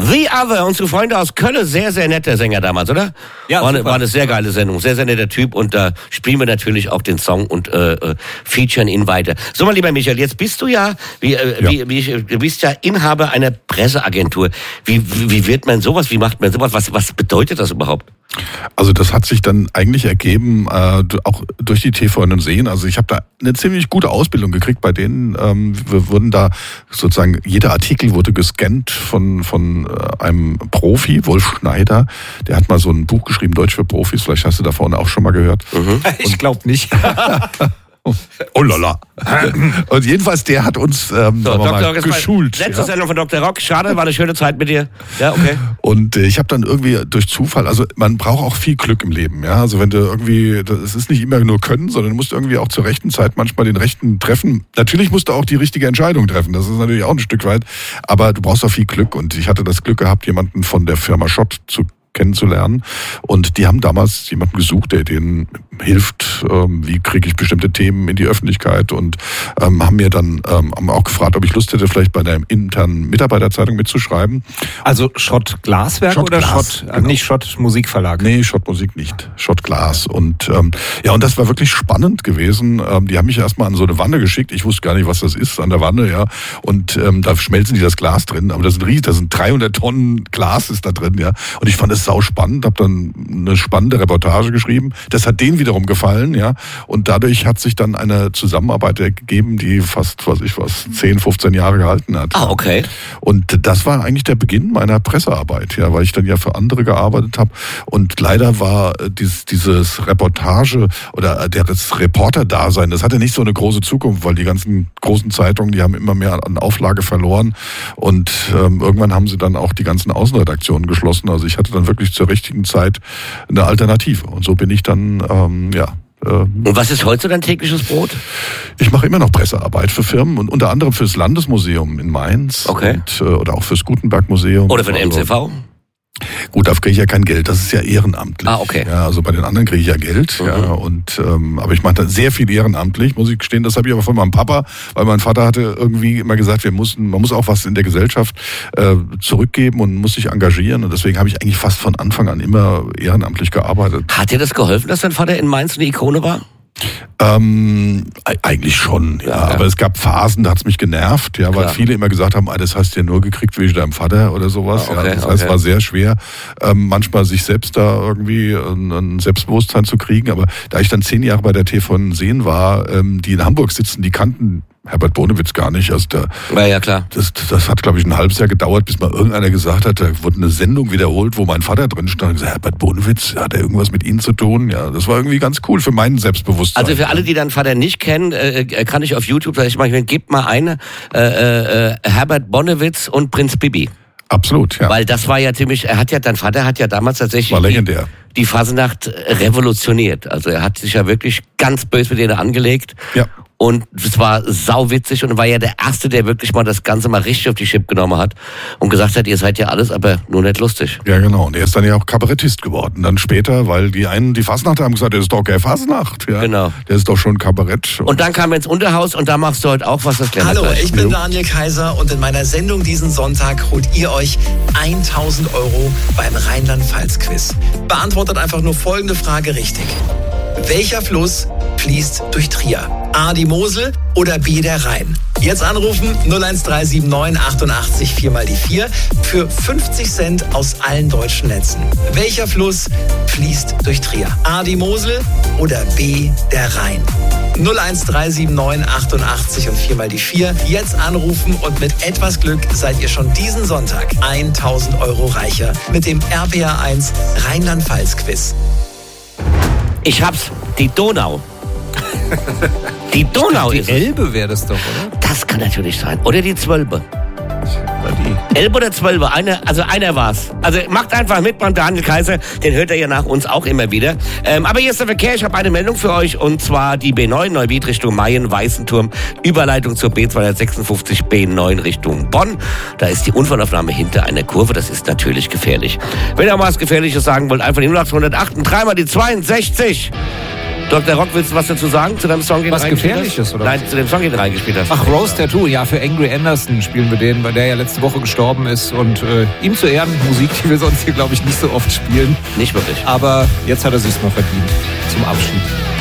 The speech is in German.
The Other, unsere Freunde aus Köln, sehr, sehr netter Sänger damals, oder? Ja, war eine sehr geile Sendung, sehr, sehr netter Typ und da spielen wir natürlich auch den Song und featuren ihn weiter. So, mein lieber Michael, jetzt bist du ja, du bist ja Inhaber einer Presseagentur. Wie wird man sowas, wie macht man sowas, was bedeutet das überhaupt? Also das hat sich dann eigentlich ergeben, auch durch die TV und Sehen. Also ich habe da eine ziemlich gute Ausbildung gekriegt bei denen. Wir wurden da sozusagen, jeder Artikel wurde gescannt von einem Profi, Wolf Schneider. Der hat mal so ein Buch geschrieben, Deutsch für Profis. Vielleicht hast du da vorne auch schon mal gehört. Ich glaube nicht. Oh lala. Und jedenfalls, der hat uns geschult. Letzte Sendung von Dr. Rock. Schade, war eine schöne Zeit mit dir. Ja, okay. Und ich habe dann irgendwie durch Zufall, also man braucht auch viel Glück im Leben. Ja, also wenn du irgendwie, es ist nicht immer nur Können, sondern du musst irgendwie auch zur rechten Zeit manchmal den rechten treffen. Natürlich musst du auch die richtige Entscheidung treffen. Das ist natürlich auch ein Stück weit. Aber du brauchst auch viel Glück. Und ich hatte das Glück gehabt, jemanden von der Firma Schott kennenzulernen. Und die haben damals jemanden gesucht, der denen hilft, wie kriege ich bestimmte Themen in die Öffentlichkeit und haben mir dann haben auch gefragt, ob ich Lust hätte, vielleicht bei der internen Mitarbeiterzeitung mitzuschreiben. Also Schott Glaswerk Schott oder Glas, Schott, genau. nicht Schott Musikverlag? Nee, Schott Musik nicht. Schott Glas. Und und das war wirklich spannend gewesen. Die haben mich erstmal an so eine Wanne geschickt. Ich wusste gar nicht, was das ist an der Wanne, ja. Und da schmelzen die das Glas drin. Aber das sind 300 Tonnen Glas ist da drin, ja. Und ich fand es sau spannend, habe dann eine spannende Reportage geschrieben. Das hat denen wiederum gefallen, ja. Und dadurch hat sich dann eine Zusammenarbeit ergeben, die fast, 10, 15 Jahre gehalten hat. Ah, okay. Und das war eigentlich der Beginn meiner Pressearbeit, ja, weil ich dann ja für andere gearbeitet habe. Und leider war dieses Reportage oder das Reporter-Dasein, das hatte nicht so eine große Zukunft, weil die ganzen großen Zeitungen, die haben immer mehr an Auflage verloren. Und irgendwann haben sie dann auch die ganzen Außenredaktionen geschlossen. Also ich hatte dann wirklich zur richtigen Zeit eine Alternative. Und so bin ich dann, Und was ist heute so dein tägliches Brot? Ich mache immer noch Pressearbeit für Firmen und unter anderem fürs Landesmuseum in Mainz. Okay. Oder auch fürs Gutenberg-Museum. Oder für den MCV? Gut, dafür kriege ich ja kein Geld, das ist ja ehrenamtlich. Ah, okay. Ja, also bei den anderen kriege ich ja Geld. Ja, und aber ich mache da sehr viel ehrenamtlich, muss ich gestehen. Das habe ich aber von meinem Papa, weil mein Vater hatte irgendwie immer gesagt, man muss auch was in der Gesellschaft zurückgeben und muss sich engagieren. Und deswegen habe ich eigentlich fast von Anfang an immer ehrenamtlich gearbeitet. Hat dir das geholfen, dass dein Vater in Mainz eine Ikone war? Eigentlich schon, ja. Aber es gab Phasen, da hat's mich genervt, ja, weil viele immer gesagt haben, das hast du ja nur gekriegt wegen deinem Vater oder sowas. Ah, okay, ja, das heißt, es war sehr schwer, manchmal sich selbst da irgendwie ein Selbstbewusstsein zu kriegen. Aber da ich dann 10 Jahre bei der TV Sehen war, die in Hamburg sitzen, die kannten Herbert Bonewitz gar nicht. Also ja, klar. Das hat, glaube ich, ein halbes Jahr gedauert, bis mal irgendeiner gesagt hat, da wurde eine Sendung wiederholt, wo mein Vater drin stand und gesagt, Herbert Bonewitz, hat er irgendwas mit Ihnen zu tun? Ja, das war irgendwie ganz cool für mein Selbstbewusstsein. Also für alle, die deinen Vater nicht kennen, kann ich auf YouTube, gebt mal eine, Herbert Bonewitz und Prinz Bibi. Absolut, ja. Weil das war ja dein Vater hat ja damals tatsächlich war legendär. Die Fasnacht revolutioniert. Also er hat sich ja wirklich ganz böse mit denen angelegt. Ja. Und es war sauwitzig und war ja der Erste, der wirklich mal das Ganze mal richtig auf die Chip genommen hat und gesagt hat, ihr seid ja alles, aber nur nicht lustig. Ja, genau. Und er ist dann ja auch Kabarettist geworden. Dann später, weil die Fasnacht haben gesagt, das ist doch keine Fasnacht. Ja. Genau. Der ist doch schon Kabarett. Und dann kam er ins Unterhaus und da machst du heute auch was, das Hallo, ich bin Daniel Kaiser und in meiner Sendung diesen Sonntag holt ihr euch 1.000 € beim Rheinland-Pfalz-Quiz. Beantwortet einfach nur folgende Frage richtig. Welcher Fluss fließt durch Trier? A, die Mosel oder B, der Rhein? Jetzt anrufen 01379 88 4 mal die 4 für 50 Cent aus allen deutschen Netzen. Welcher Fluss fließt durch Trier? A, die Mosel oder B, der Rhein? 01379 88 und 4 mal die 4. Jetzt anrufen und mit etwas Glück seid ihr schon diesen Sonntag 1.000 € reicher mit dem RPA1 Rheinland-Pfalz-Quiz. Ich hab's, die Donau. Die Donau ist Die Elbe wäre das doch, oder? Das kann natürlich sein. Oder die Zwölbe. Elbe oder Zwölbe, einer war's. Also macht einfach mit beim Daniel Kaiser, den hört er ja nach uns auch immer wieder. Aber hier ist der Verkehr, ich habe eine Meldung für euch und zwar die B9 Neuwied Richtung Mayen, Weißenturm, Überleitung zur B256 B9 Richtung Bonn. Da ist die Unfallaufnahme hinter einer Kurve, das ist natürlich gefährlich. Wenn ihr mal was Gefährliches sagen wollt, einfach die 0808 und dreimal die 62. Dr. Rock, willst du was dazu sagen zu deinem Song, den Was du reingespielt Gefährliches, hast? oder? Nein, zu dem Song, den du reingespielt hast. Ach, Rose Tattoo, ja, für Angry Anderson spielen wir den, weil der ja letzte Woche gestorben ist. Und ihm zu Ehren, Musik, die wir sonst hier, glaube ich, nicht so oft spielen. Nicht wirklich. Aber jetzt hat er sich's mal verdient. Zum Abschied.